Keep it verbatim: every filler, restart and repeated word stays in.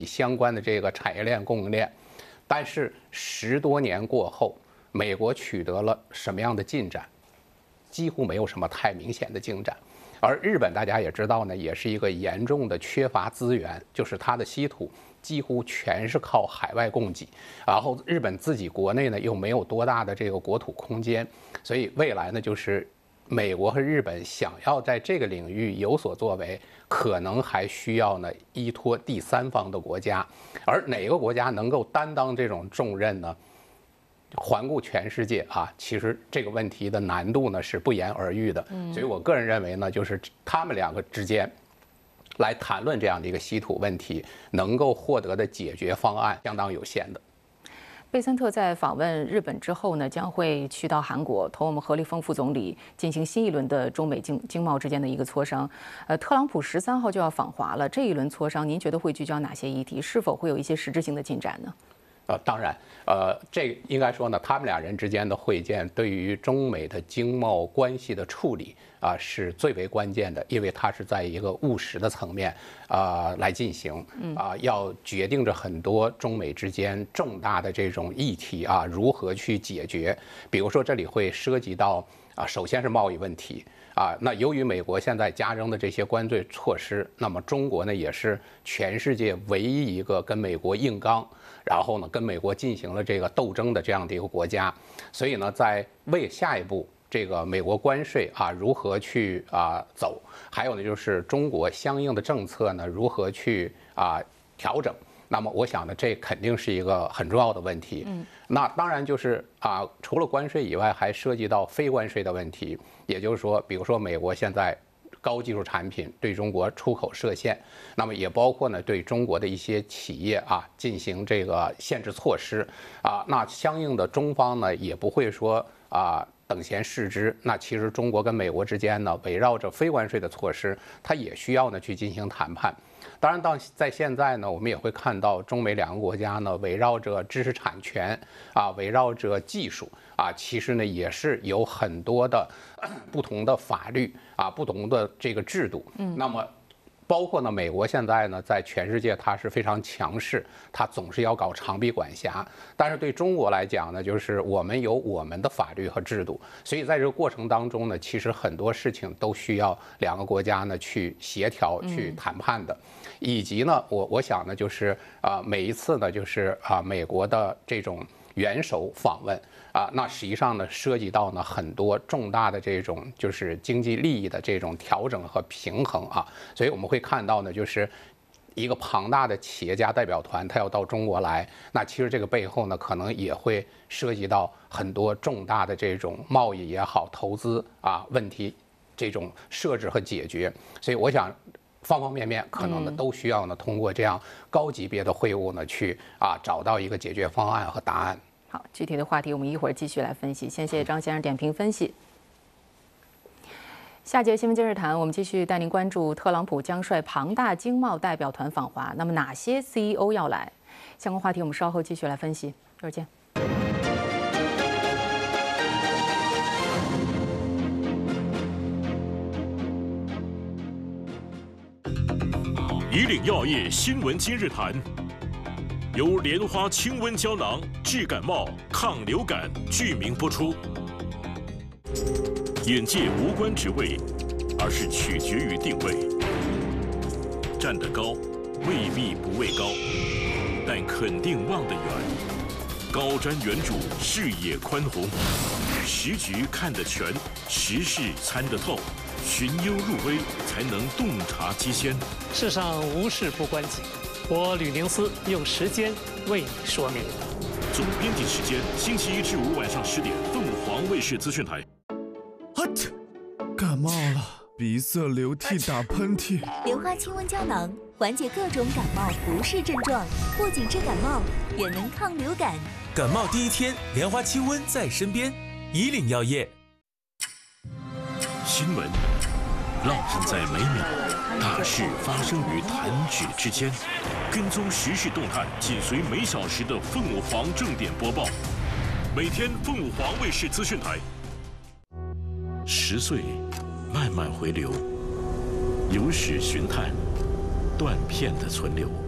相关的这个产业链供应链。但是十多年过后，美国取得了什么样的进展？几乎没有什么太明显的进展。而日本大家也知道呢，也是一个严重的缺乏资源，就是它的稀土几乎全是靠海外供给，然后日本自己国内呢又没有多大的这个国土空间，所以未来呢就是美国和日本想要在这个领域有所作为，可能还需要呢依托第三方的国家，而哪个国家能够担当这种重任呢？环顾全世界啊，其实这个问题的难度呢是不言而喻的。所以我个人认为呢，就是他们两个之间来谈论这样的一个稀土问题，能够获得的解决方案相当有限的。 贝森特在访问日本之后呢，将会去到韩国，同我们何立峰副总理进行新一轮的中美经经贸之间的一个磋商。呃，特朗普十三号就要访华了，这一轮磋商，您觉得会聚焦哪些议题？是否会有一些实质性的进展呢？ 呃，当然，呃，这应该说呢，他们俩人之间的会见对于中美的经贸关系的处理啊、呃、是最为关键的，因为它是在一个务实的层面啊、呃、来进行啊、呃，要决定着很多中美之间重大的这种议题啊如何去解决。比如说，这里会涉及到啊，首先是贸易问题。啊，那由于美国现在加征的这些关税措施，那么中国呢也是全世界唯一一个跟美国硬刚，然后呢跟美国进行了这个斗争的这样的一个国家，所以呢，在为下一步这个美国关税啊如何去啊走，还有呢就是中国相应的政策呢如何去啊调整。那么我想呢，这肯定是一个很重要的问题。嗯，那当然就是啊，除了关税以外，还涉及到非关税的问题。也就是说，比如说美国现在高技术产品对中国出口设限，那么也包括呢对中国的一些企业啊进行这个限制措施啊。那相应的中方呢也不会说啊等闲视之。那其实中国跟美国之间呢，围绕着非关税的措施，它也需要呢去进行谈判。当然，到在现在呢，我们也会看到中美两个国家呢，围绕着知识产权啊，围绕着技术啊，其实呢也是有很多的不同的法律啊，不同的这个制度。嗯，那么包括呢，美国现在呢，在全世界它是非常强势，它总是要搞长臂管辖。但是对中国来讲呢，就是我们有我们的法律和制度，所以在这个过程当中呢，其实很多事情都需要两个国家呢去协调、去谈判的。以及呢，我我想呢，就是啊，每一次呢，就是啊，美国的这种元首访问啊，那实际上呢，涉及到呢很多重大的这种就是经济利益的这种调整和平衡啊，所以我们会看到呢，就是一个庞大的企业家代表团，他要到中国来，那其实这个背后呢，可能也会涉及到很多重大的这种贸易也好、投资啊问题这种设置和解决，所以我想。方方面面可能呢都需要呢通过这样高级别的会晤呢去啊找到一个解决方案和答案。 好，具体的话题我们一会儿继续来分析。先谢谢张先生点评分析。下节新闻今日谈，我们继续带您关注特朗普将率庞大经贸代表团访华，那么哪些 C E O 要来？相关话题我们稍后继续来分析。一会儿见。 以岭药业新闻今日谈，由莲花清瘟胶囊治感冒、抗流感剧名播出。眼界无关职位，而是取决于定位。站得高，未必不畏高，但肯定望得远。高瞻远瞩，视野宽宏，时局看得全，时事参得透。寻幽入微，才能洞察机先。 世上无事不关己，我吕宁思用时间为你说明。 总编辑时间：星期一至五晚上十点，凤凰卫视资讯台。 啊，感冒了，鼻塞、流涕、打喷嚏。 莲花清瘟胶囊缓解各种感冒不适症状，不仅治感冒，也能抗流感。 感冒第一天，莲花清瘟在身边。以岭药业。 新闻烙印在每秒，大事发生于弹指之间。跟踪时事动态，紧随每小时的凤凰正点播报。每天凤凰卫视资讯台。十岁，慢慢回流，有史寻探，断片的存留。